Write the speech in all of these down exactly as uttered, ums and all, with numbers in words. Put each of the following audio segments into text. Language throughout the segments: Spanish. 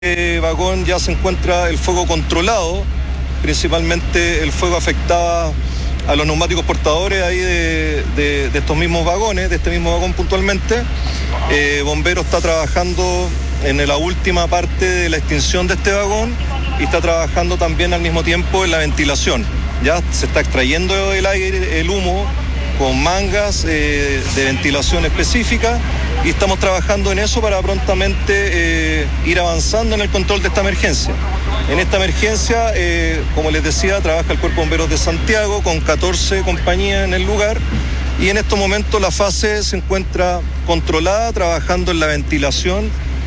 este vagón ya se encuentra el fuego controlado, principalmente el fuego afectaba a los neumáticos portadores ahí de, de, de estos mismos vagones, de este mismo vagón puntualmente. Eh, Bomberos está trabajando en la última parte de la extinción de este vagón y está trabajando también al mismo tiempo en la ventilación. Ya se está extrayendo el aire, el humo, con mangas eh, de ventilación específica, y estamos trabajando en eso para prontamente eh, ir avanzando en el control de esta emergencia. En esta emergencia, eh, como les decía, trabaja el Cuerpo de Bomberos de Santiago con catorce compañías en el lugar, y en estos momentos la fase se encuentra controlada, trabajando en la ventilación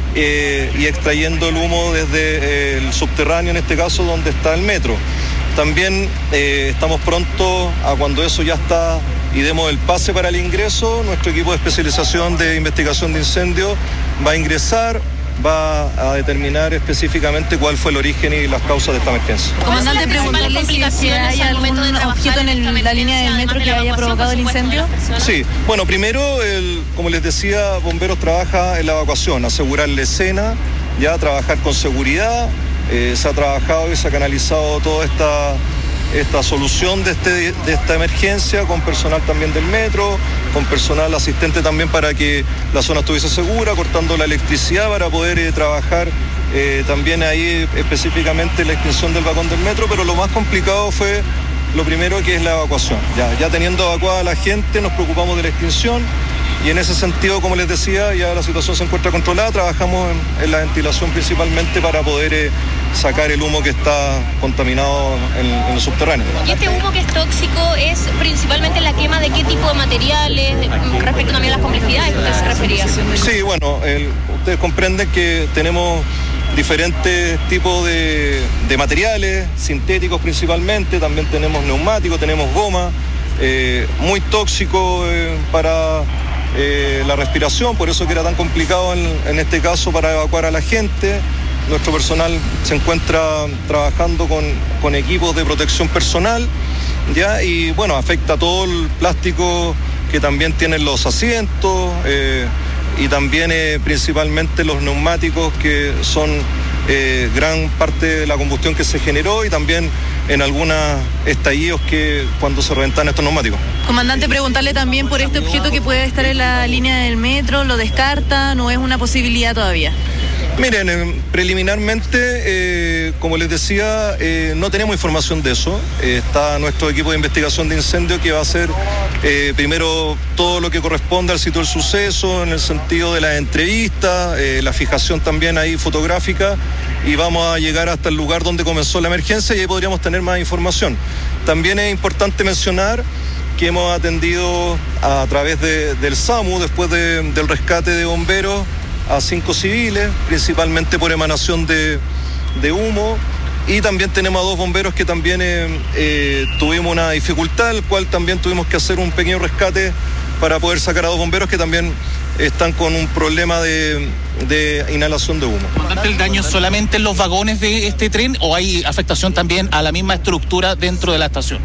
eh, y extrayendo el humo desde eh, el subterráneo, en este caso donde está el metro. También eh, estamos prontos a cuando eso ya está y demos el pase para el ingreso, nuestro equipo de especialización de investigación de incendios va a ingresar, va a determinar específicamente cuál fue el origen y las causas de esta emergencia. Comandante, preguntarle si, si hay algún objeto en el, la línea del metro que haya provocado el incendio. Sí, bueno, primero, el, como les decía, Bomberos trabaja en la evacuación, asegurar la escena, ya trabajar con seguridad. Eh, se ha trabajado y se ha canalizado toda esta, esta solución de, este, de esta emergencia con personal también del metro, con personal asistente también para que la zona estuviese segura, cortando la electricidad para poder eh, trabajar eh, también ahí específicamente la extinción del vagón del metro, pero lo más complicado fue lo primero, que es la evacuación. Ya, ya teniendo evacuada a la gente, nos preocupamos de la extinción. Y en ese sentido, como les decía, ya la situación se encuentra controlada. Trabajamos en, en la ventilación principalmente para poder eh, sacar el humo que está contaminado en, en los subterráneos. ¿Y este humo que es tóxico es principalmente la quema de qué tipo de materiales, respecto también a las complejidades que usted se refería? Sí, bueno, el, ustedes comprenden que tenemos diferentes tipos de, de materiales, sintéticos principalmente, también tenemos neumáticos, tenemos goma, eh, muy tóxico eh, para... Eh, la respiración, por eso que era tan complicado en, en este caso para evacuar a la gente. Nuestro personal se encuentra trabajando con, con equipos de protección personal, ¿ya? Y bueno, afecta todo el plástico que también tienen los asientos eh, y también eh, principalmente los neumáticos, que son eh, gran parte de la combustión que se generó, y también en algunos estallidos que cuando se reventan estos neumáticos. Comandante, preguntarle también por este objeto que puede estar en la línea del metro, ¿lo descarta? ¿No es una posibilidad todavía? Miren, eh, preliminarmente, eh, como les decía, eh, no tenemos información de eso. Eh, está nuestro equipo de investigación de incendio, que va a hacer eh, primero todo lo que corresponde al sitio del suceso, en el sentido de la entrevista, eh, la fijación también ahí fotográfica, y vamos a llegar hasta el lugar donde comenzó la emergencia y ahí podríamos tener más información. También es importante mencionar que hemos atendido a través de, del SAMU, después de, del rescate de bomberos, a cinco civiles, principalmente por emanación de, de humo, y también tenemos a dos bomberos que también eh, eh, tuvimos una dificultad, el cual también tuvimos que hacer un pequeño rescate para poder sacar a dos bomberos que también están con un problema de, de inhalación de humo. ¿Comandante, el daño solamente en los vagones de este tren o hay afectación también a la misma estructura dentro de la estación?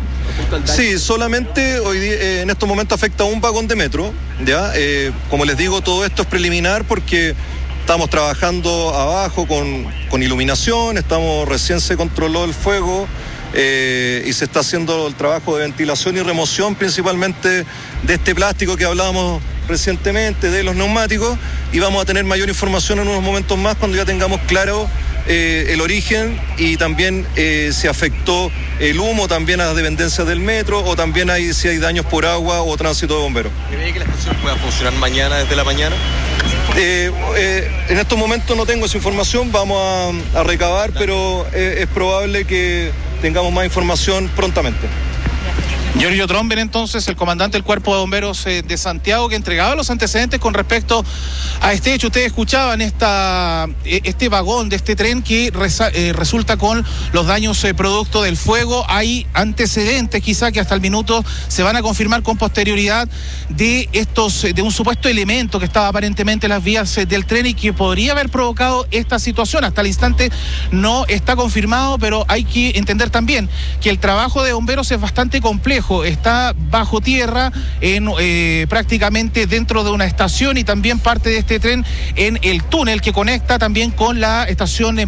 Sí, solamente hoy día, eh, en estos momentos afecta a un vagón de metro, ¿ya? Eh, como les digo, todo esto es preliminar porque estamos trabajando abajo con, con iluminación, estamos recién se controló el fuego eh, y se está haciendo el trabajo de ventilación y remoción principalmente de este plástico que hablábamos recientemente, de los neumáticos, y vamos a tener mayor información en unos momentos más cuando ya tengamos claro eh, el origen, y también eh, se afectó el humo también a las dependencias del metro, o también hay, si hay daños por agua o tránsito de bomberos. ¿Cree que la estación pueda funcionar mañana desde la mañana? Eh, eh, en estos momentos no tengo esa información, vamos a, a recabar, pero eh, es probable que tengamos más información prontamente. Giorgio Tromber, entonces, el comandante del Cuerpo de Bomberos eh, de Santiago, que entregaba los antecedentes con respecto a este hecho. Ustedes escuchaban esta, eh, este vagón de este tren que resa, eh, resulta con los daños eh, producto del fuego. Hay antecedentes quizá que hasta el minuto se van a confirmar con posterioridad de estos, de un supuesto elemento que estaba aparentemente en las vías eh, del tren y que podría haber provocado esta situación. Hasta el instante no está confirmado, pero hay que entender también que el trabajo de bomberos es bastante complejo. complejo está bajo tierra, en eh, prácticamente dentro de una estación, y también parte de este tren en el túnel que conecta también con la estación